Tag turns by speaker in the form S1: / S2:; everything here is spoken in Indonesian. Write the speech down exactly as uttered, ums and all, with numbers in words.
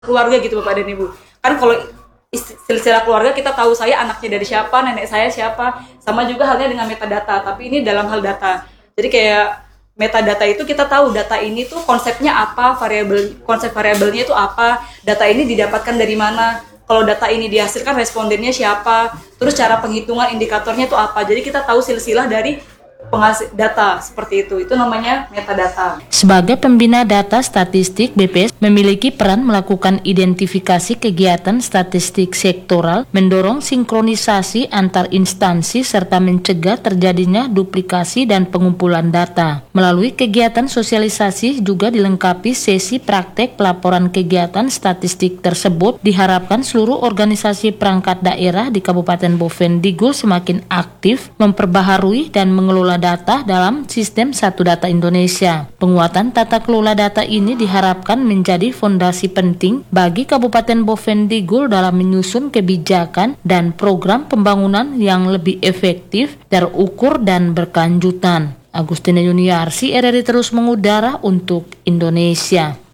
S1: keluarga gitu Bapak dan Ibu. Kan kalau silsilah keluarga kita tahu saya anaknya dari siapa, nenek saya siapa, sama juga halnya dengan metadata, tapi ini dalam hal data. Jadi kayak metadata itu kita tahu data ini tuh konsepnya apa, variabel konsep variabelnya itu apa, data ini didapatkan dari mana, kalau data ini dihasilkan respondennya siapa, terus cara penghitungan indikatornya itu apa. Jadi kita tahu silsilah dari penghasil data seperti itu. Itu namanya metadata.
S2: Sebagai pembina data statistik, B P S memiliki peran melakukan identifikasi kegiatan statistik sektoral, mendorong sinkronisasi antar instansi serta mencegah terjadinya duplikasi dan pengumpulan data. Melalui kegiatan sosialisasi juga dilengkapi sesi praktek pelaporan kegiatan statistik tersebut. Diharapkan seluruh organisasi perangkat daerah di Kabupaten Bovendigul semakin aktif memperbaharui dan mengelola data dalam sistem Satu Data Indonesia. Penguatan tata kelola data ini diharapkan menjadi fondasi penting bagi Kabupaten Bovendigul dalam menyusun kebijakan dan program pembangunan yang lebih efektif, terukur dan berkelanjutan. Agustina Yuniarsi, R R I terus mengudara untuk Indonesia.